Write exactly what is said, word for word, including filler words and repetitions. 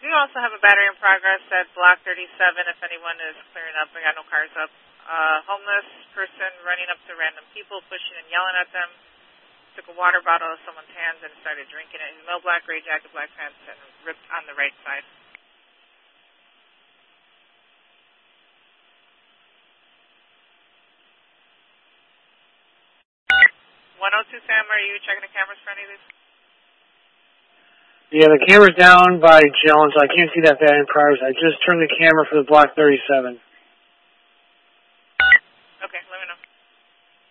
do also have a battery in progress at Block thirty-seven if anyone is clearing up. I got no cars up. Uh, homeless person running up to random people, pushing and yelling at them. Took a water bottle out of someone's hands and started drinking it. He's no black, gray jacket, black pants, and ripped on the right side. one oh two Sam, are you checking the cameras for any of these? Yeah, the camera's down by Jones. I can't see that bad in progress. I just turned the camera for the Block thirty-seven.